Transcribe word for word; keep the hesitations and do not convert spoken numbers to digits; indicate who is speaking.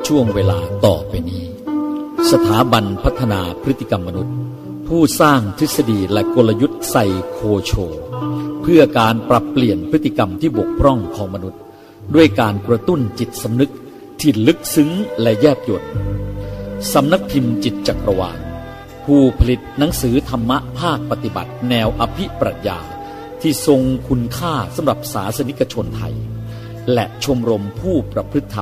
Speaker 1: ช่วงเวลาต่อไปนี้สถาบันพัฒนาพฤติกรรมมนุษย์ผู้สร้างทฤษฎีและกลยุทธ์ไซโคโชเพื่อการปรับเปลี่ยนพฤติกรรมที่บกพร่องของมนุษย์ด้วยการกระตุ้นจิตสำนึกที่ลึกซึ้งและแยบยลสำนักพิมพ์จิตจักรวาลผู้ผลิตหนังสือธรรมะภาคปฏิบัติแนวอภิปรัชญาที่ทรงคุณค่าสำหรับศาสนิกชนไทยและชมรมผู้ประพฤติธรรม